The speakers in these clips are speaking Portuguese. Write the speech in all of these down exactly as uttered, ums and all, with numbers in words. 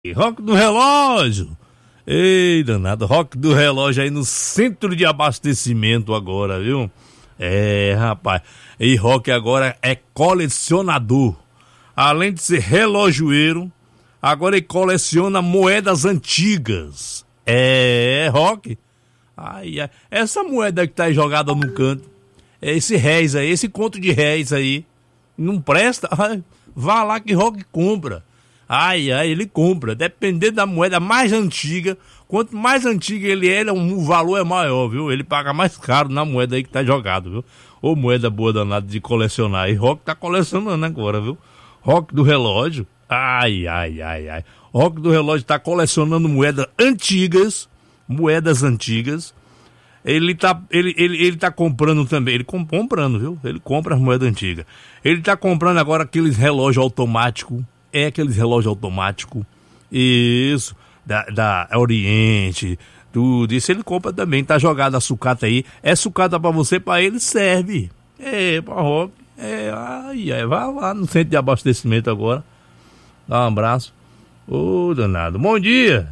Rock do Relógio. Ei, danado, Rock do Relógio aí no centro de abastecimento agora, viu? É, rapaz. E Rock agora é colecionador. Além de ser relojoeiro, agora ele coleciona moedas antigas. É, Rock. Ai, ai. Essa moeda que tá aí jogada no canto, esse réis aí, esse conto de réis aí, não presta? Ai, vá lá que Rock compra. Ai, ai, ele compra. Dependendo da moeda mais antiga, quanto mais antiga ele é, o valor é maior, viu? Ele paga mais caro na moeda aí que tá jogado, viu? Ô, moeda boa danada de colecionar. E Rock tá colecionando agora, viu? Rock do Relógio. Ai, ai, ai, ai. Rock do Relógio tá colecionando moedas antigas. Moedas antigas. Ele tá, ele, ele, ele tá comprando também. Ele com, comprando, viu? Ele compra as moedas antigas. Ele tá comprando agora aqueles relógios automáticos. É aqueles relógios automáticos, isso, da, da Oriente, tudo isso ele compra também, tá jogado a sucata aí, é sucata pra você, pra ele serve, é, pra Rock, é, ai, ai, vai lá no centro de abastecimento agora, dá um abraço, ô, oh, danado, bom dia.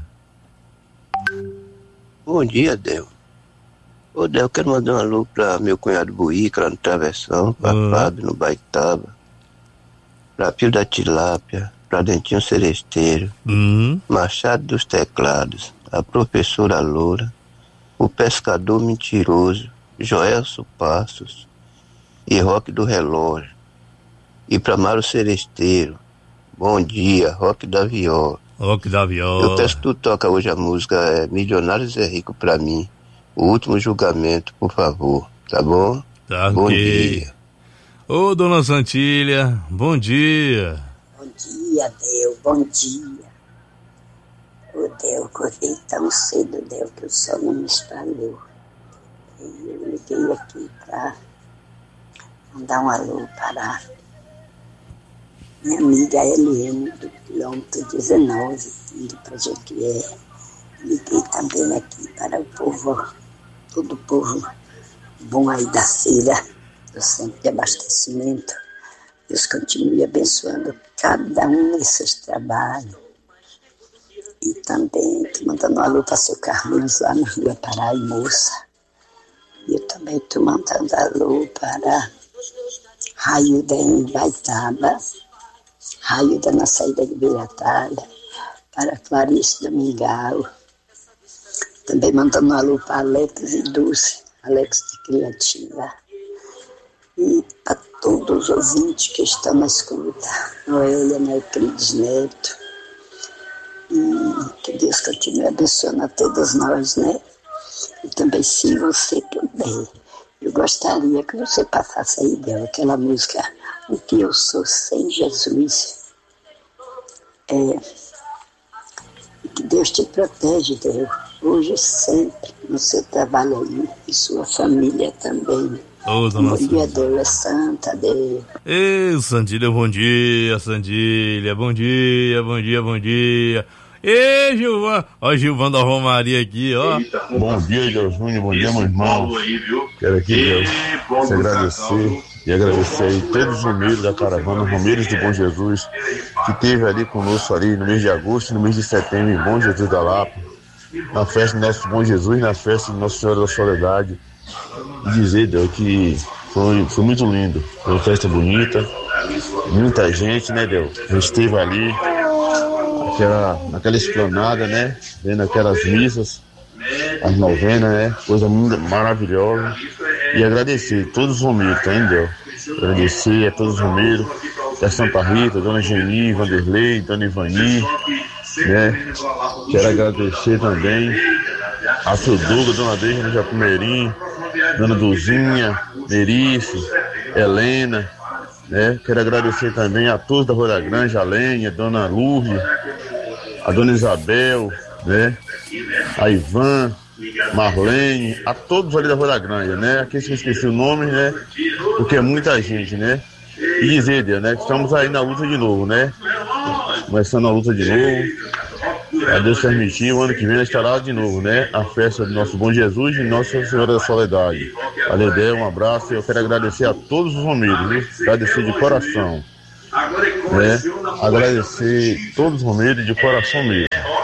Bom dia, Del. Ô, Del, eu quero mandar um alô pra meu cunhado Buíca, lá no Travessão, pra ah. Fábio, no Baitaba. Pra Pio da Tilápia, pra Dentinho Seresteiro, uhum. Machado dos Teclados, a Professora Loura, o Pescador Mentiroso, Joelso Passos e Rock do Relógio. E pra Mário Seresteiro, bom dia, Rock da Viola. Rock da Viola. Eu peço que tu toca hoje a música é, Milionários é Rico pra mim, o último julgamento, por favor, tá bom? Tá, bom okay. dia. Ô, dona Santília, bom dia. Bom dia, Deu, bom dia. Ô, Deu, acordei tão cedo, Deu, que o sol não me espalhou. Eu liguei aqui pra mandar um alô para minha amiga Eliane, do quilômetro dezenove, indo para Jequié. Liguei também aqui para o povo, todo o povo bom aí da Síria, do centro de abastecimento. Deus continue abençoando cada um nesses trabalhos. E também estou mandando um alô para seu Carlinhos lá na Rua Pará e Moça. E eu também estou mandando alô para Railda em Baitaba, Railda na saída de Beiratalha, para Clarice do Mingau. Também mandando um alô para Alex e Dulce, Alex de Criativa. E para todos os ouvintes que estão na escuta, Noélia, Neoclides Neto, e que Deus continue abençoando a todos nós, né? E também se você também. Eu gostaria que você passasse aí dela, aquela música O que eu sou sem Jesus. É, e que Deus te protege, Deus, hoje e sempre, no seu trabalho aí, e sua família também. Ô, dona bom dia, Deus, é Santa, Deus. Ei, Santília, bom dia, Santília, bom dia, bom dia, bom dia. Ei, Gilvan, ó, Gilvan da Romaria aqui, ó. Bom dia, Deus Júnior, bom dia, meu irmão. Quero aqui, Deus, te agradecer e agradecer aí todos os Romeiros da caravana, Romeiros do Bom Jesus, que esteve ali conosco ali no mês de agosto e no mês de setembro em Bom Jesus da Lapa, na festa do nosso Bom Jesus, na festa de Nossa Senhora da Soledade. E dizer, Deus, que foi, foi muito lindo, foi uma festa bonita, muita gente, né, Deus? A gente esteve ali, aquela, naquela esplanada, né, vendo aquelas missas, as novenas, né, coisa muito maravilhosa. E agradecer a todos os Romeiros, tá, hein, Deus? Agradecer a todos os Romeiros, da Santa Rita, Dona Geni, Vanderlei, Dona Ivani, né? Quero agradecer também a seu Duga, Dona Deja no Japumeirim, Dona Duzinha, Merice, Helena, né? Quero agradecer também a todos da Rua da Grande, a Lenha, Dona Lourdes, a Dona Isabel, né? A Ivan, Marlene, a todos ali da Rua da Grande, né? Aqueles que eu esqueci o nome, né? Porque é muita gente, né? E dizer, Deus, né? Que estamos aí na luta de novo, né? Começando a luta de novo. A Deus permitir, o ano que vem estará de novo, né? A festa do nosso Bom Jesus e Nossa Senhora da Soledade. Valeu, Deus, um abraço. Eu quero agradecer a todos os Romeiros, viu? Agradecer de coração. né? Agradecer todos os Romeiros de coração mesmo.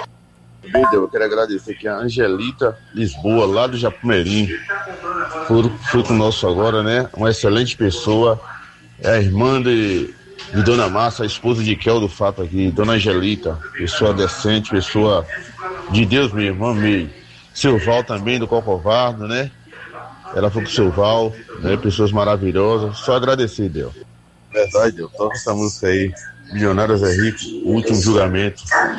Eu quero agradecer aqui a Angelita Lisboa, lá do Japumerim. Foi, foi conosco agora, né? Uma excelente pessoa. É a irmã de, de Dona Márcia, a esposa de Kel do Fato aqui. Dona Angelita, pessoa decente, pessoa de Deus mesmo, amei. Seu Val também, do Cocovardo, né? Ela foi com o seu Val, né? Pessoas maravilhosas. Só agradecer, Deus. Verdade, Deus. Toca essa música aí. Milionários é Rico, o último julgamento,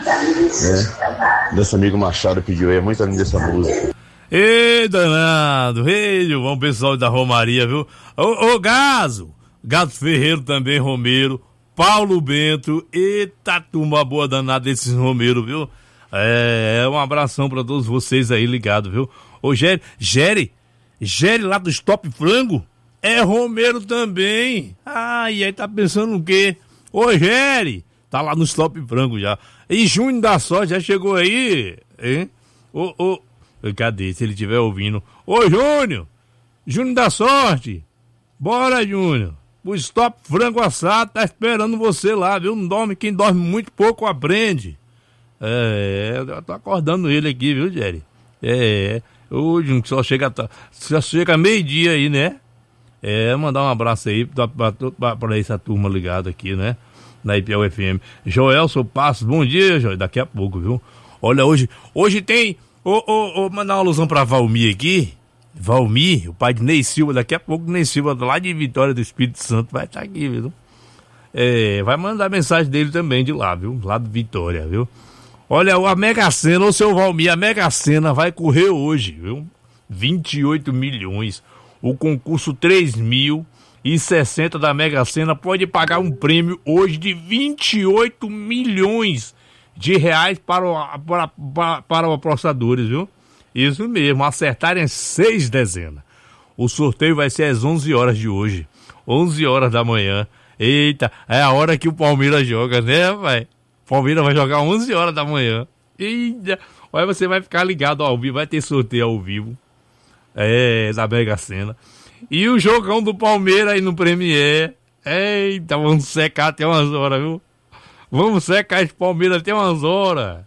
né? Desse amigo Machado pediu aí, é muito linda essa música. Ei, danado, ei, vamos pessoal da Romaria, viu? Ô, ô Gazo, Gato Ferreiro também, Romeiro, Paulo Bento, eita turma boa danada desses Romeiros, viu? É, um abração pra todos vocês aí ligados, viu? Ô, Gere, Gere, Gere lá do Stop Frango, é Romeiro também. Ai, aí tá pensando o quê? Ô, Gere, tá lá no Stop Frango já. E Júnior da Sorte já chegou aí, hein? Ô, ô, cadê? Se ele estiver ouvindo. Ô, Júnior, Júnior da Sorte, bora, Júnior. O Stop Frango Assado tá esperando você lá, viu? Não dorme, quem dorme muito pouco aprende. É, eu tô acordando ele aqui, viu, Gere? É, o Júnior só chega, só chega meio-dia aí, né? É, mandar um abraço aí pra, pra, pra, pra essa turma ligada aqui, né? Na I P L F M. Joelson Passos, bom dia, Joel. Daqui a pouco, viu? Olha, hoje, hoje tem. Ô, ô, ô, mandar uma alusão pra Valmir aqui. Valmir, o pai de Ney Silva. Daqui a pouco, Ney Silva, lá de Vitória do Espírito Santo, vai estar aqui, viu? É, vai mandar mensagem dele também de lá, viu? Lá de Vitória, viu? Olha, a Mega Sena, ô seu Valmir, a Mega Sena vai correr hoje, viu? vinte e oito milhões. O concurso três mil e sessenta da Mega Sena pode pagar um prêmio hoje de vinte e oito milhões de reais para, o, para, para, para os apostadores, viu? Isso mesmo, acertarem seis dezenas. O sorteio vai ser às onze horas de hoje, onze horas da manhã. Eita, é a hora que o Palmeiras joga, né, pai? O Palmeiras vai jogar onze horas da manhã. Eita, olha, você vai ficar ligado ao vivo, vai ter sorteio ao vivo. É, da Mega Sena. E o jogão do Palmeiras aí no Premier. Eita, vamos secar até umas horas, viu? Vamos secar esse Palmeiras até umas horas.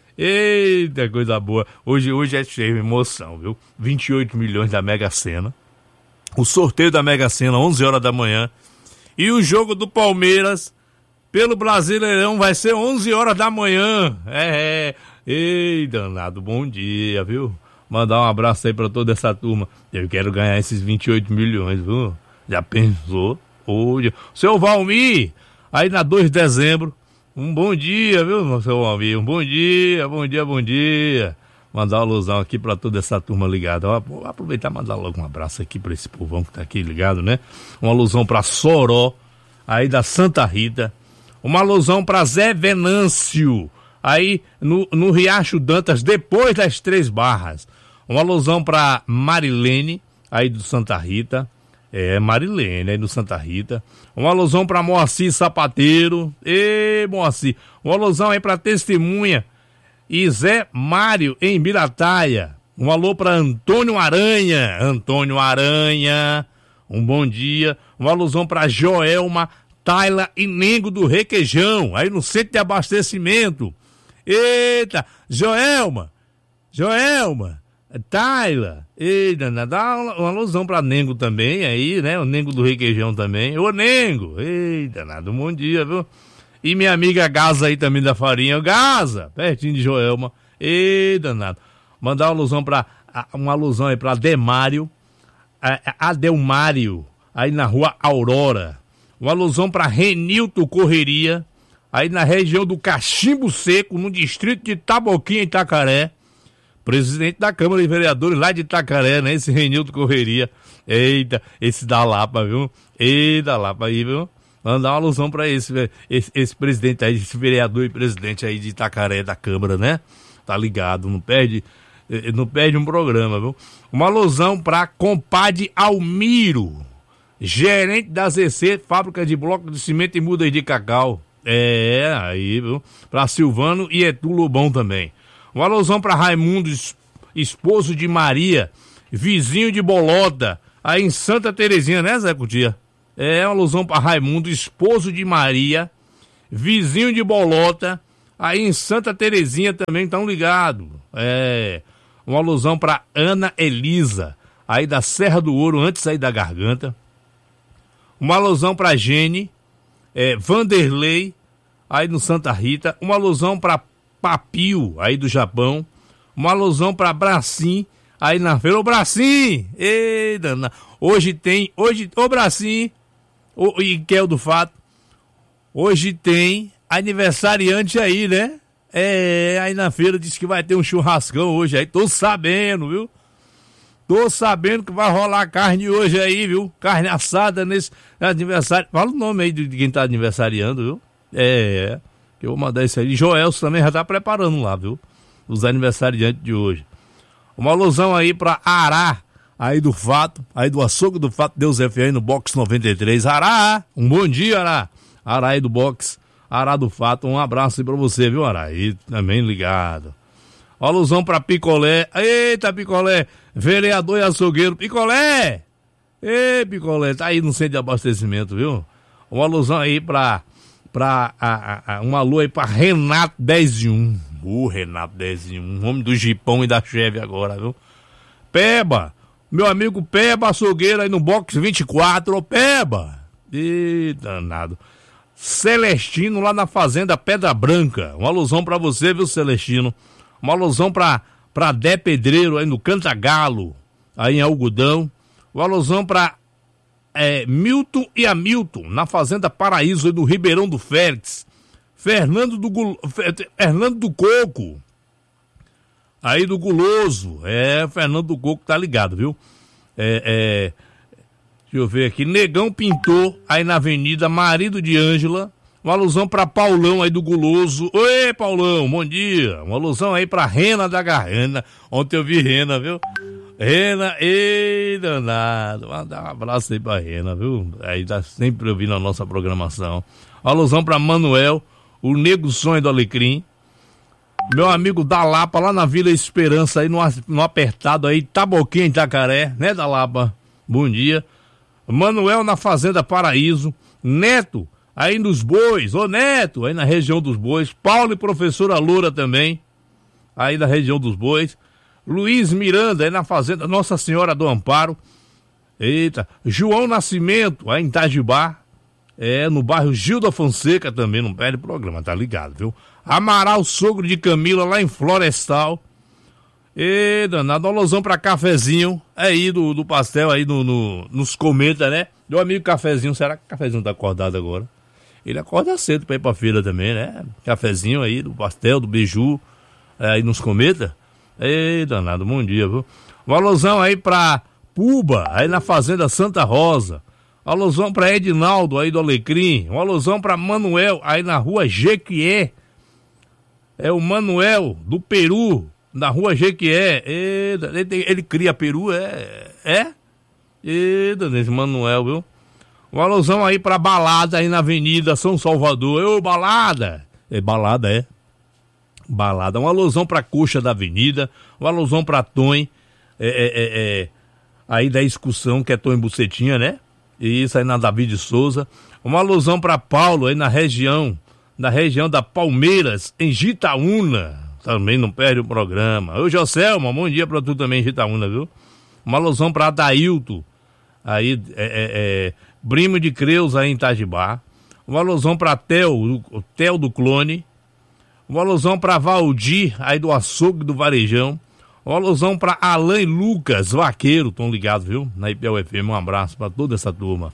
Eita, coisa boa. Hoje, hoje é cheio de emoção, viu? vinte e oito milhões da Mega Sena. O sorteio da Mega Sena, onze horas da manhã. E o jogo do Palmeiras pelo Brasileirão vai ser onze horas da manhã. É, é. Ei, danado, bom dia, viu? Mandar um abraço aí pra toda essa turma. Eu quero ganhar esses vinte e oito milhões, viu? Já pensou? Hoje. Seu Valmir, aí na dois de dezembro, um bom dia, viu, seu Valmir? Um bom dia, bom dia, bom dia. Mandar uma alusão aqui pra toda essa turma ligada. Vou aproveitar e mandar logo um abraço aqui pra esse povão que tá aqui ligado, né? Uma alusão pra Soró, aí da Santa Rita. Uma alusão pra Zé Venâncio, aí no, no Riacho Dantas, depois das Três Barras. Uma alusão para Marilene, aí do Santa Rita. É, Marilene, aí do Santa Rita. Uma alusão para Moacir Sapateiro. Ê, Moacir. Uma alusão aí para Testemunha e Zé Mário, em Birataia. Um alô para Antônio Aranha. Antônio Aranha. Um bom dia. Uma alusão para Joelma, Taila e Nengo do Requeijão, aí no centro de abastecimento. Eita, Joelma, Joelma, Taila, eita, dá uma, uma alusão pra Nengo também, aí, né, o Nengo do Requeijão também. Ô, Nengo, eita, nada, um bom dia, viu? E minha amiga Gaza aí também da Farinha, Gaza, pertinho de Joelma, eita, nada. Mandar uma alusão pra, uma alusão aí pra Demário, Adelmário, aí na rua Aurora. Uma alusão pra Renilton Correria, aí na região do Cachimbo Seco, no distrito de Itaboquinha, Itacaré. Presidente da Câmara de Vereadores lá de Itacaré, né? Esse Renilton Correria. Eita, esse da Lapa, viu? Eita, Lapa aí, viu? Mandar uma alusão pra esse, esse, esse presidente aí, esse vereador e presidente aí de Itacaré da Câmara, né? Tá ligado, não perde, não perde um programa, viu? Uma alusão pra compadre Almiro, gerente da Z C, fábrica de bloco de cimento e mudas de cacau. É, aí, viu? Pra Silvano e Etu Lobão também. Uma alusão pra Raimundo, esposo de Maria, vizinho de Bolota, aí em Santa Terezinha, né, Zé Cutia? É uma alusão para Raimundo, esposo de Maria, vizinho de Bolota, aí em Santa Terezinha também estão ligados. É, uma alusão para Ana Elisa, aí da Serra do Ouro, antes aí da Garganta. Uma alusão para Gene, é, Vanderlei, aí no Santa Rita. Uma alusão para Papio, aí do Japão. Uma alusão para Bracim, aí na feira. Ô Bracim! Ei, dana. Hoje tem, hoje, ô Bracim, ô, e que é o do fato, hoje tem aniversariante aí, né? É, aí na feira diz que vai ter um churrascão hoje aí, tô sabendo, viu? Tô sabendo que vai rolar carne hoje aí, viu? Carne assada nesse aniversário. Fala o nome aí de quem tá aniversariando, viu? É, que eu vou mandar isso aí. Joelson também já tá preparando lá, viu? Os aniversariantes de hoje. Uma alusão aí pra Ará, aí do Fato, aí do Açougue do Fato, Deus F aí no Box noventa e três. Ará, um bom dia, Ará. Ará aí do Box, Ará do Fato, um abraço aí pra você, viu, Ará? Aí também ligado. Uma alusão pra Picolé. Eita, Picolé, vereador e açougueiro. Picolé! Ei, Picolé, tá aí no centro de abastecimento, viu? Uma alusão aí pra, pra a, a, a, uma alô aí pra Renato dez e um. O Renato dez e um, homem do Jipão e da Cheve agora, viu? Peba, meu amigo Peba, açougueiro aí no Box vinte e quatro, ô Peba. Ih, danado. Celestino lá na Fazenda Pedra Branca. Uma alusão pra você, viu, Celestino? Uma alusão pra, pra Dé Pedreiro aí no Cantagalo, aí em Algodão. Uma alusão pra é, Milton e Hamilton, na Fazenda Paraíso aí no Ribeirão do Félix. Fernando do, Gul... Fernando do Coco, aí do Guloso. É, Fernando do Coco tá ligado, viu? É, é... Deixa eu ver aqui. Negão Pintor, aí na Avenida Marido de Ângela. Uma alusão pra Paulão aí do Guloso. Oi, Paulão, bom dia. Uma alusão aí pra Rena da Garrana. Ontem eu vi Rena, viu? Rena, ei, danado. Manda um abraço aí pra Rena, viu? Aí tá sempre ouvindo a nossa programação. Uma alusão pra Manuel, o Nego Sonho do Alecrim. Meu amigo da Lapa, lá na Vila Esperança, aí no, no apertado aí, Taboquinha em Itacaré, né, da Lapa? Bom dia. Manuel na Fazenda Paraíso. Neto, aí nos Bois. Ô Neto, aí na região dos Bois. Paulo e professora Loura também, aí na região dos Bois. Luiz Miranda, aí na Fazenda Nossa Senhora do Amparo. Eita. João Nascimento, aí em Itajibá. É, no bairro Gilda Fonseca também, não perde programa, tá ligado, viu? Amaral, sogro de Camila, lá em Florestal. E danado, uma alusão pra Cafezinho, aí do, do pastel, aí no, no, nos comenta, né? Meu amigo Cafezinho, será que o Cafezinho tá acordado agora? Ele acorda cedo pra ir pra feira também, né? Cafezinho aí, do pastel, do beiju, aí nos comenta. E danado, bom dia, viu? Uma alusão aí pra Puba, aí na Fazenda Santa Rosa. Uma alusão para Edinaldo, aí do Alecrim. Uma alusão para Manuel, aí na rua Jequié. É o Manuel, do Peru, na rua Jequié. Ele, ele cria peru, é? É? Eita, esse Manuel, viu? Uma alusão aí para Balada, aí na Avenida São Salvador. Ô, Balada! É, Balada, é? Balada. Uma alusão para Coxa da Avenida. Uma alusão para Tom, é, é, é, é, aí da excursão, que é Tom Bucetinha, né? Isso aí na David Souza. Uma alusão para Paulo aí na região, na região da Palmeiras, em Gitaúna. Também não perde o programa. Ô Joselma, bom dia para tu também em Gitaúna, viu? Uma alusão para Adailto, aí é, é, é Brimo de Creus aí em Itajibá. Uma alusão para Theo, o Theo do Clone. Uma alusão para Valdir, aí do Açougue do Varejão. Uma alusão para Alain Lucas, vaqueiro, tão ligados, viu? Na I P L F M, um abraço para toda essa turma.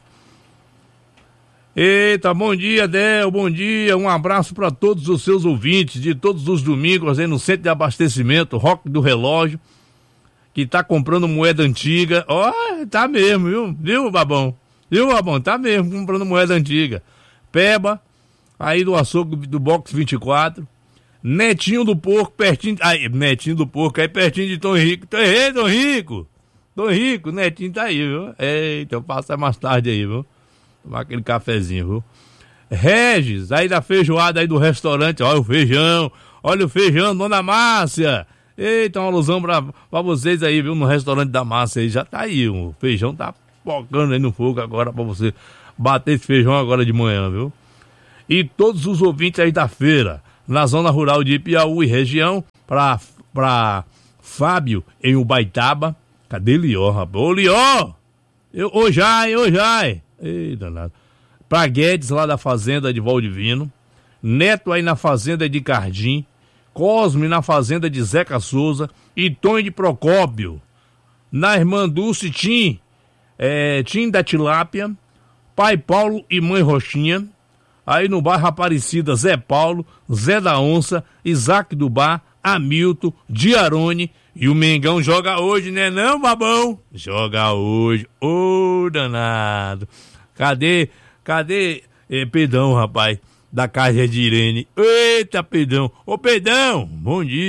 Eita, bom dia, Del, bom dia, um abraço para todos os seus ouvintes de todos os domingos aí no Centro de Abastecimento, Rock do Relógio, que tá comprando moeda antiga. Ó, oh, tá mesmo, viu? Viu, Babão? Viu, Babão? Tá mesmo comprando moeda antiga. Peba, aí do Açougue do Box vinte e quatro. Netinho do Porco, pertinho... Aí, Netinho do Porco, aí pertinho de Tom Rico. Ei, Tom Rico! Tom Rico, Netinho tá aí, viu? Eita, eu passo mais tarde aí, viu? Tomar aquele cafezinho, viu? Regis, aí da feijoada aí do restaurante. Olha o feijão, olha o feijão, Dona Márcia. Eita, uma alusão pra, pra vocês aí, viu? No restaurante da Márcia aí, já tá aí. O feijão tá focando aí no fogo agora pra você. bater esse feijão agora de manhã, viu? E todos os ouvintes aí da feira, na zona rural de Piauí e região, pra, pra Fábio em Ubaitaba. Cadê Lió, rapaz? Ô, Lió! Eu, ô, Jai, ô, Jai! Ei, danado. Pra Guedes, lá da fazenda de Valdivino. Neto aí na fazenda de Cardim. Cosme na fazenda de Zeca Souza. E Tonho de Procópio. Na irmã Dulce, Tim, é, Tim da Tilápia. Pai Paulo e mãe Roxinha. Aí no bairro Aparecida, Zé Paulo, Zé da Onça, Isaac do Bar, Hamilton, Diarone. E o Mengão joga hoje, né não, babão? Joga hoje. Ô, danado. Cadê, cadê é, Pedrão, rapaz? Da casa de Irene. Eita, Pedrão. Ô, Pedrão, bom dia.